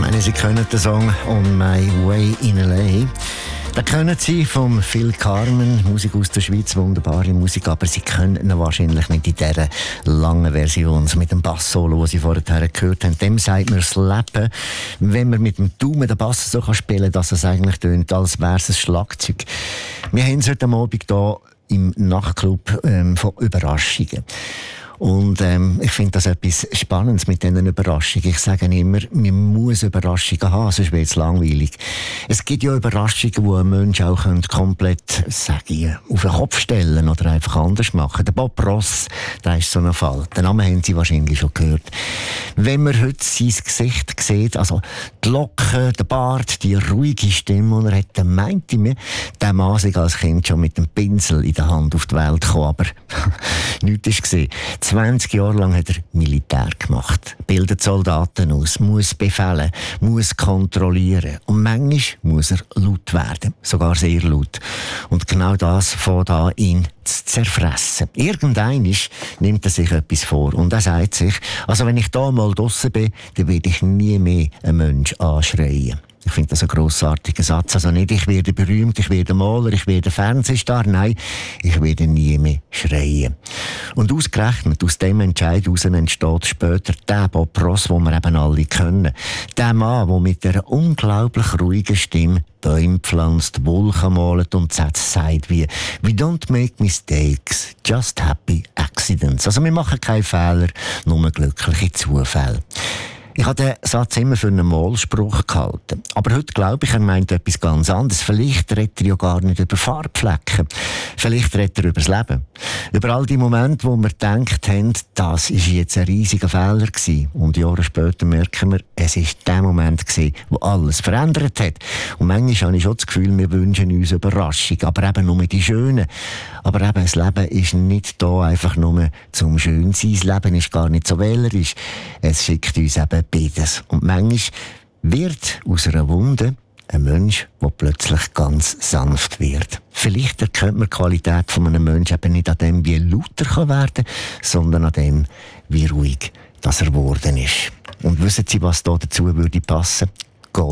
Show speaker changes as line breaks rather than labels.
meine, Sie kennen den Song «On My Way in L.A.». Da können Sie vom Phil Carmen, Musik aus der Schweiz, wunderbare Musik, aber Sie können ihn wahrscheinlich nicht in dieser langen Version, so mit dem Bass-Solo, das Sie vorher gehört haben. Dem sagt man das Leben, wenn man mit dem Daumen den Bass so spielen kann, dass es eigentlich tönt, als wäre es ein Schlagzeug. Wir haben es heute Abend hier im Nachtclub von Überraschungen. Und ich finde das etwas Spannendes mit diesen Überraschungen. Ich sage immer, man muss Überraschungen haben, sonst wird es langweilig. Es gibt ja Überraschungen, die ein Mensch auch komplett, sage ich, auf den Kopf stellen oder einfach anders machen. Der Bob Ross, der ist so ein Fall. Den Namen haben Sie wahrscheinlich schon gehört. Wenn man heute sein Gesicht sieht, also die Locken, der Bart, die ruhige Stimme, die er hat, dann meint ich mir, der Mann sei als Kind schon mit dem Pinsel in der Hand auf die Welt gekommen, aber nichts ist gesehen. 20 Jahre lang hat er Militär gemacht, bildet Soldaten aus, muss befehlen, muss kontrollieren und manchmal muss er laut werden, sogar sehr laut. Und genau das fängt an, ihn zu zerfressen. Irgendwann nimmt er sich etwas vor und er sagt sich, also wenn ich da mal draussen bin, dann werde ich nie mehr einen Menschen anschreien. Ich finde das ein grossartiger Satz. Also nicht, ich werde berühmt, ich werde Maler, ich werde Fernsehstar. Nein, ich werde nie mehr schreien. Und ausgerechnet aus dem Entscheid heraus entsteht später der Bob Ross, den wir eben alle kennen. Der Mann, der mit einer unglaublich ruhigen Stimme Bäume pflanzt, Wolken malt und Sätze sagt wie «We don't make mistakes, just happy accidents». Also wir machen keine Fehler, nur glückliche Zufälle. Ich habe den Satz immer für einen Maulspruch gehalten. Aber heute glaube ich, er meint etwas ganz anderes. Vielleicht redet er ja gar nicht über Farbflecken. Vielleicht redet er über das Leben. Über all die Momente, wo wir gedacht haben, das war jetzt ein riesiger Fehler gewesen. Und Jahre später merken wir, es war der Moment gewesen, wo alles verändert hat. Und manchmal habe ich schon das Gefühl, wir wünschen uns Überraschung. Aber eben nur die Schönen. Aber eben, das Leben ist nicht da einfach nur zum Schönsein. Das Leben ist gar nicht so wählerisch. Es schickt uns eben beides. Und manchmal wird aus einer Wunde ein Mensch, der plötzlich ganz sanft wird. Vielleicht erkennt man die Qualität von einem Menschen eben nicht an dem, wie lauter kann werden, sondern an dem, wie ruhig das er geworden ist. Und wissen Sie, was da dazu würde passen?